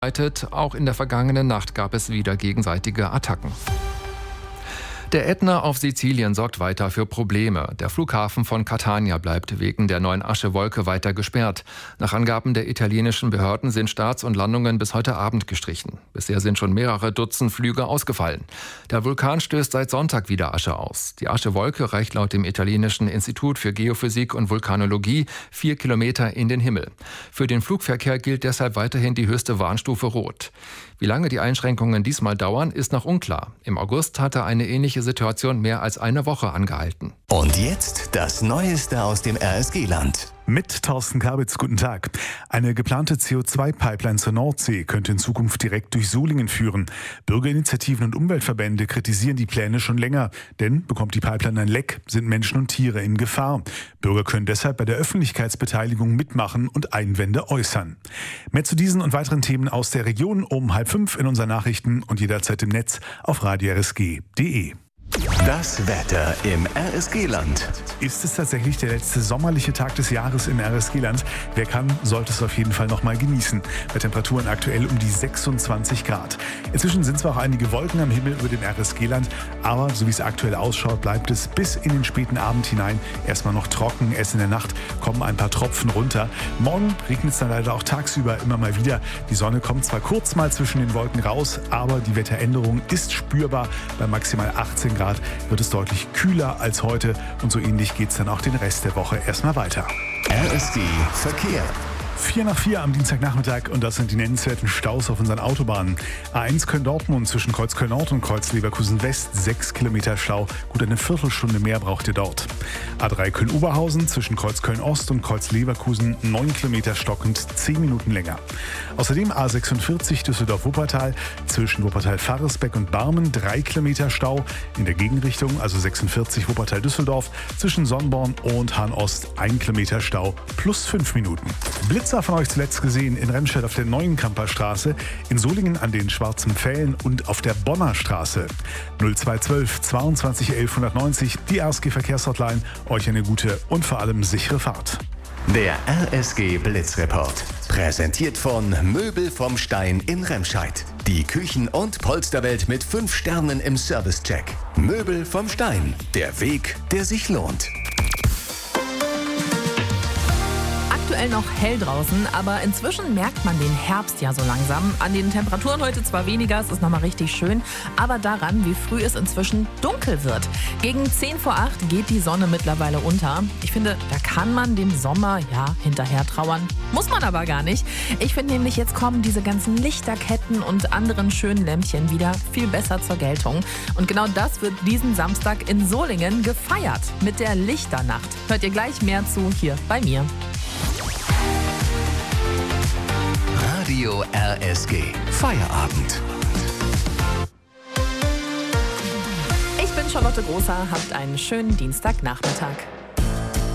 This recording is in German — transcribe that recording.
Auch in der vergangenen Nacht gab es wieder gegenseitige Attacken. Der Ätna auf Sizilien sorgt weiter für Probleme. Der Flughafen von Catania bleibt wegen der neuen Aschewolke weiter gesperrt. Nach Angaben der italienischen Behörden sind Starts und Landungen bis heute Abend gestrichen. Bisher sind schon mehrere Dutzend Flüge ausgefallen. Der Vulkan stößt seit Sonntag wieder Asche aus. Die Aschewolke reicht laut dem italienischen Institut für Geophysik und Vulkanologie 4 Kilometer in den Himmel. Für den Flugverkehr gilt deshalb weiterhin die höchste Warnstufe Rot. Wie lange die Einschränkungen diesmal dauern, ist noch unklar. Im August hatte eine ähnliche Situation mehr als eine Woche angehalten. Und jetzt das Neueste aus dem RSG-Land. Mit Thorsten Kabitz, guten Tag. Eine geplante CO2-Pipeline zur Nordsee könnte in Zukunft direkt durch Solingen führen. Bürgerinitiativen und Umweltverbände kritisieren die Pläne schon länger. Denn bekommt die Pipeline ein Leck, sind Menschen und Tiere in Gefahr. Bürger können deshalb bei der Öffentlichkeitsbeteiligung mitmachen und Einwände äußern. Mehr zu diesen und weiteren Themen aus der Region um 4:30 in unseren Nachrichten und jederzeit im Netz auf radiorsg.de. Das Wetter im RSG-Land. Ist es tatsächlich der letzte sommerliche Tag des Jahres im RSG-Land? Wer kann, sollte es auf jeden Fall noch mal genießen. Bei Temperaturen aktuell um die 26 Grad. Inzwischen sind zwar auch einige Wolken am Himmel über dem RSG-Land, aber so wie es aktuell ausschaut, bleibt es bis in den späten Abend hinein erstmal noch trocken. Erst in der Nacht kommen ein paar Tropfen runter. Morgen regnet es dann leider auch tagsüber immer mal wieder. Die Sonne kommt zwar kurz mal zwischen den Wolken raus, aber die Wetteränderung ist spürbar. Bei maximal 18 Grad wird es deutlich kühler als heute und so ähnlich geht es dann auch den Rest der Woche erstmal weiter. RSG Verkehr. 4:04 am Dienstagnachmittag und das sind die nennenswerten Staus auf unseren Autobahnen. A1 Köln-Dortmund zwischen Kreuz Köln-Nord und Kreuz Leverkusen-West, 6 Kilometer Stau, gut eine Viertelstunde mehr braucht ihr dort. A3 Köln-Oberhausen zwischen Kreuz Köln-Ost und Kreuz Leverkusen, 9 Kilometer stockend, 10 Minuten länger. Außerdem A46 Düsseldorf-Wuppertal zwischen Wuppertal-Faresbeck und Barmen, 3 Kilometer Stau. In der Gegenrichtung, also 46 Wuppertal-Düsseldorf, zwischen Sonnborn und Hahn-Ost, 1 Kilometer Stau plus 5 Minuten. Blitzer von euch zuletzt gesehen in Remscheid auf der Neuen Kamperstraße, in Solingen an den Schwarzen Pfählen und auf der Bonner Straße. 0212 22 11 190, die RSG Verkehrshotline. Euch eine gute und vor allem sichere Fahrt. Der RSG Blitzreport. Präsentiert von Möbel vom Stein in Remscheid. Die Küchen- und Polsterwelt mit 5 Sternen im Servicecheck. Möbel vom Stein. Der Weg, der sich lohnt. Aktuell noch hell draußen, aber inzwischen merkt man den Herbst ja so langsam. An den Temperaturen heute zwar weniger, es ist nochmal richtig schön, aber daran, wie früh es inzwischen dunkel wird. Gegen 7:50 geht die Sonne mittlerweile unter. Ich finde, da kann man dem Sommer ja hinterher trauern. Muss man aber gar nicht. Ich finde nämlich, jetzt kommen diese ganzen Lichterketten und anderen schönen Lämpchen wieder viel besser zur Geltung. Und genau das wird diesen Samstag in Solingen gefeiert mit der Lichternacht. Hört ihr gleich mehr zu hier bei mir. Radio RSG. Feierabend. Ich bin Charlotte Großer, habt einen schönen Dienstagnachmittag.